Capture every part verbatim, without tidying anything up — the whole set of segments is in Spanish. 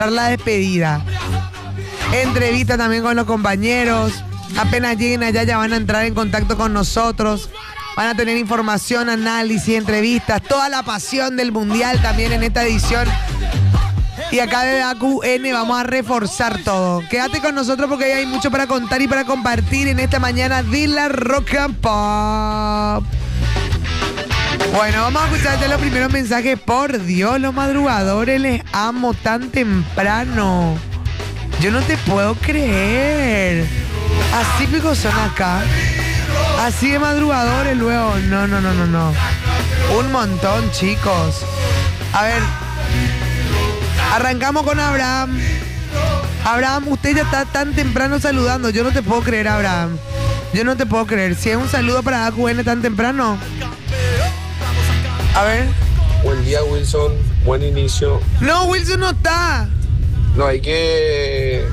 la despedida. Entrevista también con los compañeros. Apenas lleguen allá ya van a entrar en contacto con nosotros. Van a tener información, análisis, entrevistas, toda la pasión del Mundial también en esta edición. Y acá de A Q N vamos a reforzar todo. Quédate con nosotros porque hay mucho para contar y para compartir en esta mañana de la Rock and Pop. Bueno, vamos a escuchar ya los primeros mensajes. Por Dios, los madrugadores, les amo tan temprano. Yo no te puedo creer. Así picos son acá. Así de madrugadores luego. No, no, no, no, no. Un montón, chicos. A ver. Arrancamos con Abraham. Abraham, usted ya está tan temprano saludando. Yo no te puedo creer, Abraham. Yo no te puedo creer. Si es un saludo para A Q N tan temprano. A ver. Buen día, Wilson. Buen inicio. No, Wilson no está. No hay que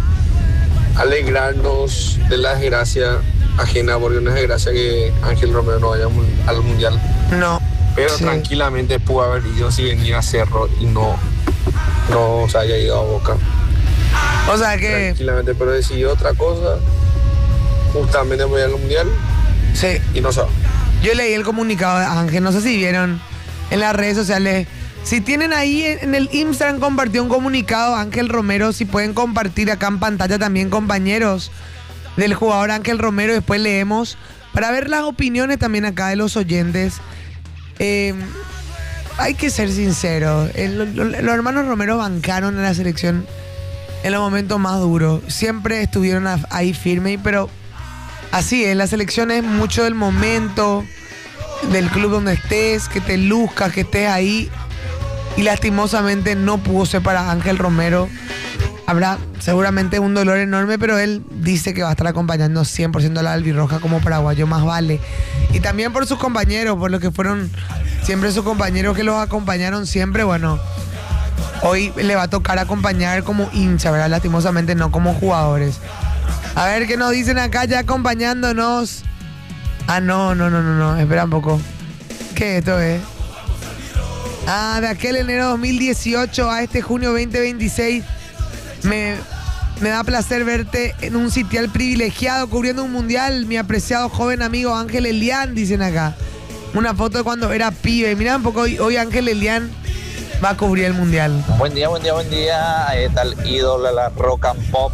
alegrarnos de la desgracia ajena, porque no es desgracia que Ángel Romero no vaya al Mundial. No. Pero sí. Tranquilamente pudo haber ido si venía a Cerro y no, no se haya ido a Boca. O sea que... Tranquilamente, pero decidió otra cosa. Justamente voy al Mundial. Sí. Y no sabe. Yo leí el comunicado de Ángel, no sé si vieron en las redes sociales. Si tienen ahí en el Instagram, compartió un comunicado Ángel Romero. Si pueden compartir acá en pantalla también, compañeros, del jugador Ángel Romero. Después leemos para ver las opiniones también acá de los oyentes. Eh, hay que ser sinceros. El, lo, los hermanos Romero bancaron a la selección en los momentos más duros. Siempre estuvieron a, ahí firmes, pero así es. La selección es mucho del momento, del club donde estés, que te luzcas, que estés ahí. Y lastimosamente no pudo ser para Ángel Romero. Habrá seguramente un dolor enorme, pero él dice que va a estar acompañando cien por ciento a la albirroja como paraguayo, más vale. Y también por sus compañeros, por los que fueron siempre sus compañeros que los acompañaron siempre. Bueno, hoy le va a tocar acompañar como hincha, ¿verdad? Lastimosamente no como jugadores. A ver qué nos dicen acá ya acompañándonos. Ah, no, no, no, no, no, espera un poco. ¿Qué esto es? Ah, de aquel enero dos mil dieciocho a este junio veinte veintiséis. Me, me da placer verte en un sitial privilegiado cubriendo un mundial, mi apreciado joven amigo Ángel Elián, dicen acá. Una foto de cuando era pibe. Mirá un poco, hoy, hoy Ángel Elián va a cubrir el mundial. Buen día, buen día, buen día. Ahí está el ídolo de la Rock and Pop,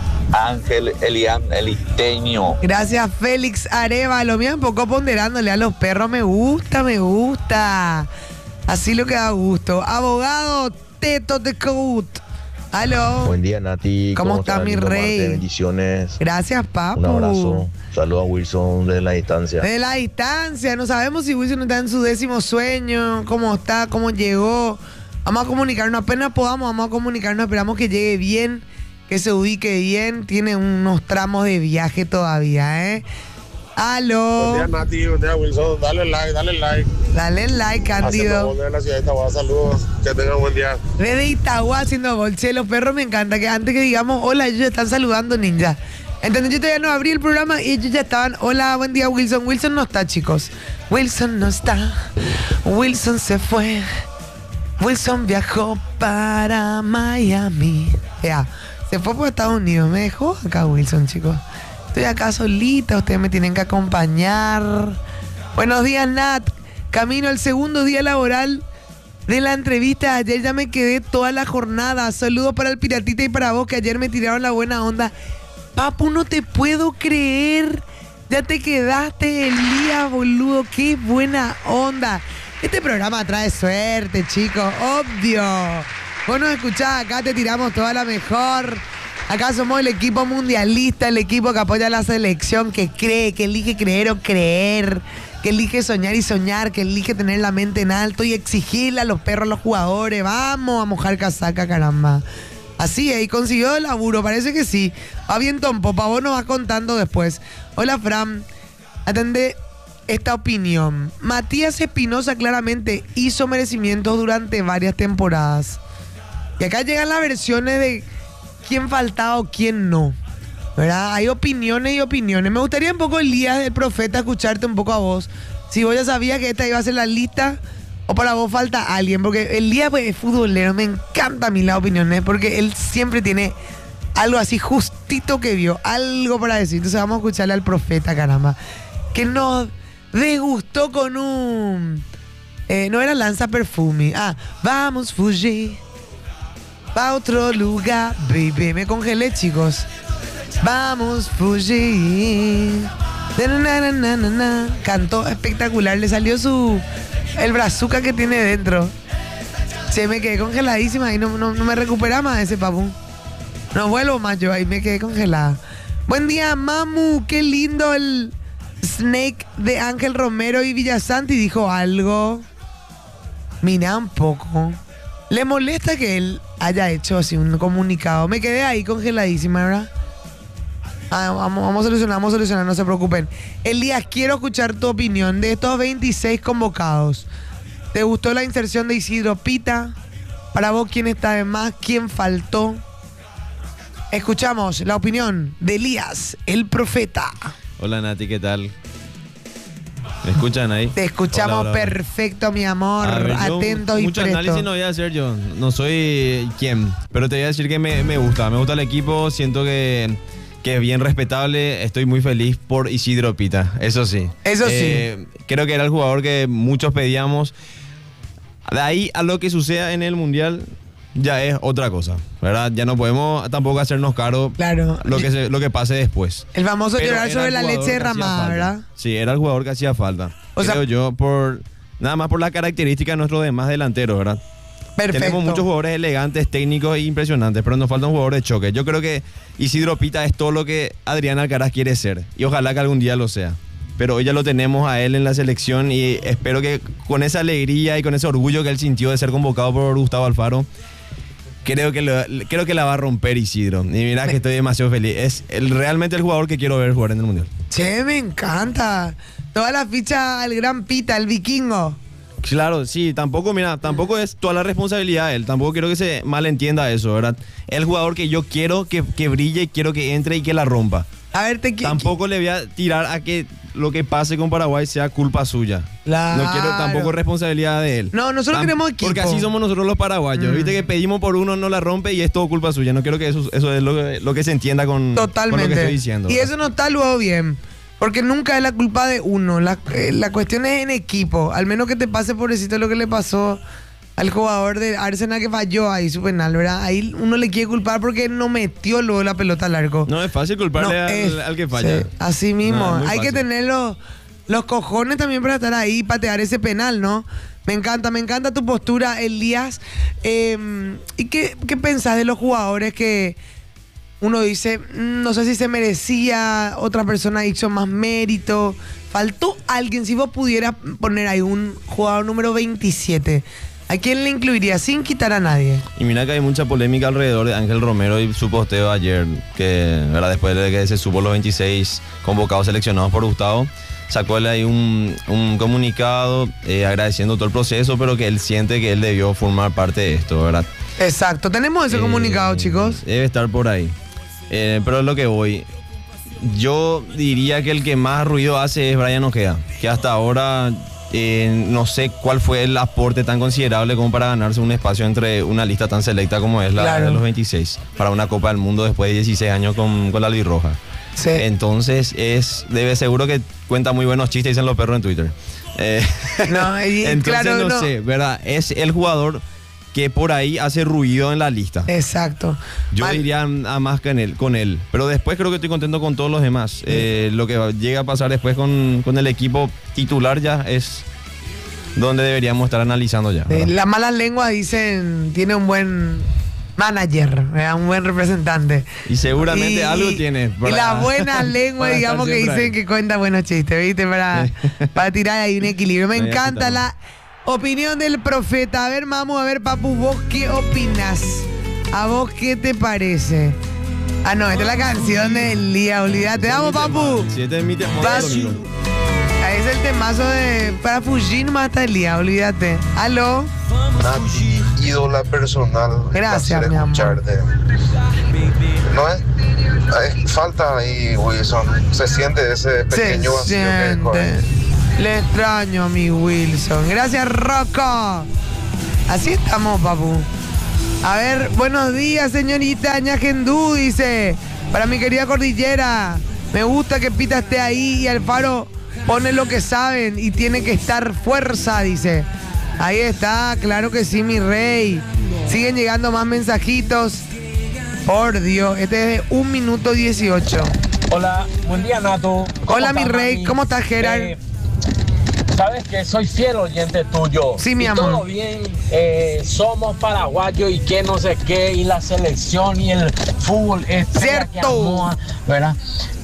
Ángel Elián, el isteño. Gracias, Félix Arevalo. Mira un poco ponderándole a los perros. Me gusta, me gusta. Así lo que da gusto. Abogado Teto de Cout. Aló. Buen día, Nati. ¿Cómo, ¿Cómo está mi rey? Martes, bendiciones. Gracias, papu. Un abrazo. Saludos a Wilson desde la distancia. De la distancia. No sabemos si Wilson está en su décimo sueño. ¿Cómo está? ¿Cómo llegó? Vamos a comunicarnos. Apenas podamos, vamos a comunicarnos. Esperamos que llegue bien, que se ubique bien. Tiene unos tramos de viaje todavía, ¿eh? Aló. Buen día, Nati. Buen día, Wilson. Dale like, dale like. Dale like, Cándido. Haciendo de la ciudad de Itagua. Saludos. Que tengan buen día. Desde Itagua haciendo gol. Che, los perros me encanta que antes que digamos hola, ellos están saludando, ninja. Entonces yo todavía no abrí el programa y ellos ya estaban. Hola, buen día, Wilson. Wilson no está, chicos. Wilson no está. Wilson se fue. Wilson viajó para Miami. Ya, se fue por Estados Unidos. Me dejó acá Wilson, chicos. Estoy acá solita, ustedes me tienen que acompañar. Buenos días, Nat. Camino al segundo día laboral de la entrevista. Ayer ya me quedé toda la jornada. Saludos para el Piratita y para vos, que ayer me tiraron la buena onda. Papu, no te puedo creer. Ya te quedaste el día, boludo. Qué buena onda. Este programa trae suerte, chicos. Obvio. Vos nos escuchás acá, te tiramos toda la mejor. Acá somos el equipo mundialista, el equipo que apoya a la selección, que cree, que elige creer o creer, que elige soñar y soñar, que elige tener la mente en alto y exigirle a los perros, a los jugadores. Vamos a mojar casaca, caramba. Así es, y consiguió el laburo, parece que sí. Va bien, Tompo, pa' vos nos vas contando después. Hola, Fran. Atendé esta opinión. Matías Espinosa claramente hizo merecimientos durante varias temporadas. Y acá llegan las versiones de quién faltaba o quién no, ¿verdad? Hay opiniones y opiniones. Me gustaría un poco, Elías, el profeta, escucharte un poco a vos. Si vos ya sabías que esta iba a ser la lista ¿O para vos falta alguien? Porque el día pues, es futbolero, me encanta a mí las opiniones, porque él siempre tiene algo así justito que vio, algo para decir. Entonces vamos a escucharle al profeta, caramba, que nos degustó con un... Eh, no era lanza perfume. Ah, vamos Fuji pa' otro lugar, baby. Me congelé, chicos. Vamos Fuji. Na, na, na, na, na, na. Cantó espectacular. Le salió su... el brazuca que tiene dentro. Se me quedé congeladísima y no, no, no me recupera más ese papu. No vuelvo más yo, ahí me quedé congelada. Buen día, mamu. Qué lindo el Snake de Ángel Romero y Villasanti. Dijo algo. Mira un poco. ¿Le molesta que él haya hecho así un comunicado? Me quedé ahí congeladísima, ¿verdad? Ah, vamos, vamos a solucionar, vamos a solucionar, no se preocupen. Elías, quiero escuchar tu opinión de estos veintiséis convocados. ¿Te gustó la inserción de Isidro Pita? Para vos, ¿quién está de más? ¿Quién faltó? Escuchamos la opinión de Elías, el profeta. Hola Nati, ¿qué tal? ¿Me escuchan ahí? Te escuchamos hola, hola, hola. Perfecto, mi amor. A ver, yo Atentos y mucho prestos. análisis no voy a hacer yo. No soy quien. Pero te voy a decir que me, me gusta. Me gusta el equipo. Siento que, que es bien respetable. Estoy muy feliz por Isidro Pita. Eso sí. Eso eh, sí. Creo que era el jugador que muchos pedíamos. De ahí a lo que suceda en el Mundial... ya es otra cosa, ¿verdad? Ya no podemos tampoco hacernos caro claro. lo que se, lo que pase después. El famoso Pero llorar sobre la leche derramada, ¿verdad? Sí, era el jugador que hacía falta. O Creo sea, yo, por nada más por la característica de nuestros demás delanteros, ¿verdad? Perfecto. Tenemos muchos jugadores elegantes, técnicos e impresionantes, pero nos falta un jugador de choque. Yo creo que Isidro Pita es todo lo que Adrián Alcaraz quiere ser, y ojalá que algún día lo sea. Pero hoy ya lo tenemos a él en la selección y espero que con esa alegría y con ese orgullo que él sintió de ser convocado por Gustavo Alfaro, Creo que, lo, creo que la va a romper Isidro. Y mira que estoy demasiado feliz. Es el, realmente el jugador que quiero ver jugar en el Mundial. Che, me encanta. Toda la ficha al gran Pita, el vikingo. Claro, sí. Tampoco, mira, tampoco es toda la responsabilidad de él. Tampoco quiero que se malentienda eso, ¿verdad? Es el jugador que yo quiero que, que brille, quiero que entre y que la rompa. A ver, te quiero. Tampoco le voy a tirar a que lo que pase con Paraguay sea culpa suya. Claro. No quiero tampoco responsabilidad de él. No, nosotros Tam queremos equipo. Porque así somos nosotros los paraguayos. Mm. Viste que pedimos por uno, no la rompe y es todo culpa suya. No quiero que eso, eso es lo que, lo que se entienda con, Totalmente. con lo que estoy diciendo. Y eso no está luego bien. Porque nunca es la culpa de uno. La, eh, la cuestión es en equipo. Al menos que te pase, pobrecito, lo que le pasó al jugador de Arsenal que falló ahí su penal, ¿verdad? Ahí uno le quiere culpar porque no metió luego la pelota al arco. No es fácil culparle no, al, es, al que falla. Sí, así mismo. No, hay fácil. que tener los, los cojones también para estar ahí y patear ese penal, ¿no? Me encanta, me encanta tu postura, Elías. Eh, ¿Y qué, qué pensás de los jugadores que uno dice, no sé si se merecía, otra persona hizo más mérito? Faltó alguien, si vos pudieras poner ahí un jugador número veintisiete, ¿a quién le incluiría sin quitar a nadie? Y mira que hay mucha polémica alrededor de Ángel Romero y su posteo ayer, que ¿verdad? Después de que se supo los veintiséis convocados seleccionados por Gustavo, sacó él ahí un, un comunicado eh, agradeciendo todo el proceso, pero que él siente que él debió formar parte de esto, ¿verdad? Exacto, tenemos ese eh, comunicado, chicos. Debe estar por ahí. Eh, pero es lo que voy. Yo diría que el que más ruido hace es Brian Ojeda, que hasta ahora eh, no sé cuál fue el aporte tan considerable como para ganarse un espacio entre una lista tan selecta como es la claro. de los veintiséis, para una Copa del Mundo después de dieciséis años con, con la albirroja. Sí. Entonces es debe seguro que cuenta muy buenos chistes, dicen los perros en Twitter. Eh, no, y, entonces claro, no, no sé, ¿verdad? Es el jugador que por ahí hace ruido en la lista. Exacto. Yo Mal. diría a más que en él, con él. Pero después creo que estoy contento con todos los demás. Eh, lo que llega a pasar después con, con el equipo titular ya es donde deberíamos estar analizando ya. Eh, las malas lenguas dicen, tiene un buen manager, ¿verdad? Un buen representante. Y seguramente y, algo tiene. Para, y las buenas lenguas, digamos, que dicen ahí. Que cuenta buenos chistes, ¿viste? Para, para tirar ahí un equilibrio. Me encanta la opinión del profeta. A ver, Mamu, a ver, Papu, ¿vos qué opinas? ¿A vos qué te parece? Ah, no, esta es la canción del día, olvídate. Vamos, Papu. Si este es mi tema. Ahí es el temazo de para Fujin mata el día, olvídate. Aló. Nati, ídola personal. Gracias, mi amor. No es, es falta ahí, Wilson. Se siente ese pequeño Se vacío siente. que Le extraño a mi Wilson. Gracias, Rocco. Así estamos, papu. A ver, buenos días, señorita Ñagendú, dice. Para mi querida cordillera, me gusta que Pita esté ahí y Alfaro pone lo que saben y tiene que estar fuerza, dice. Ahí está, claro que sí, mi rey. Siguen llegando más mensajitos. Por Dios, este es de un minuto dieciocho. Hola, buen día, Nato. Hola, mi rey, mami? ¿Cómo estás, Gerard? Eh, Sabes que soy fiel oyente tuyo. Sí, mi y amor. Todo bien, eh, somos paraguayos y que no sé qué, y la selección y el fútbol. Cierto. Amó, ¿verdad?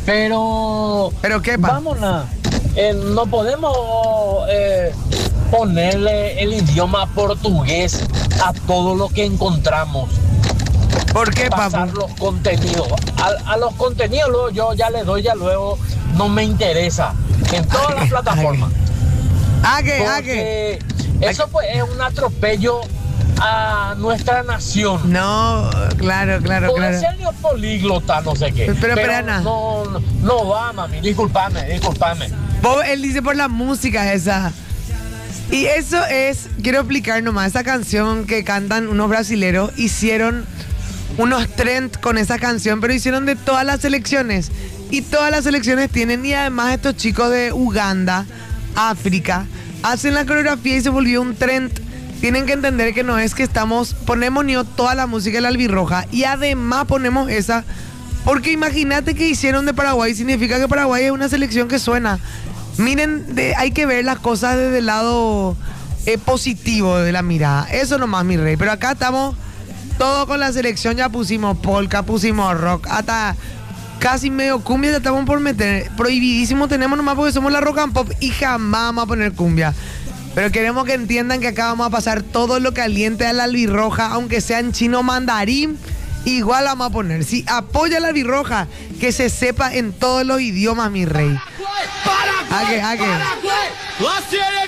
Pero. ¿Pero qué, pa? Vámonos. Eh, no podemos eh, ponerle el idioma portugués a todo lo que encontramos. ¿Por qué, pasar papu? los contenidos. A, a los contenidos luego yo ya le doy, ya luego no me interesa. En todas las plataformas. ¿A qué? ¿A qué? Porque eso pues es un atropello a nuestra nación. No, claro, claro, Puede claro. ser yo políglota, no sé qué. Pero, Pero, espera, Ana. no, no, no va, mami. Discúlpame, discúlpame. Bob, él dice por la música esa. Y eso es, quiero explicar nomás, esa canción que cantan unos brasileros, hicieron unos trends con esa canción, pero hicieron de todas las selecciones. Y todas las selecciones tienen, y además estos chicos de Uganda, África, hacen la coreografía y se volvió un trend. Tienen que entender que no es que estamos, ponemos ni toda la música de la albirroja y además ponemos esa, porque imagínate que hicieron de Paraguay, significa que Paraguay es una selección que suena. Miren, de, hay que ver las cosas desde el lado eh, positivo de la mirada. Eso nomás, mi rey. Pero acá estamos todo con la selección, ya pusimos polka, pusimos rock, hasta casi medio cumbia ya estamos por meter. Prohibidísimo tenemos nomás porque somos la rock and pop y jamás vamos a poner cumbia. Pero queremos que entiendan que acá vamos a pasar todo lo caliente a la albirroja, aunque sea en chino mandarín, igual vamos a poner. Si apoya a la albirroja, que se sepa en todos los idiomas, mi rey. ¿A qué? ¿A qué?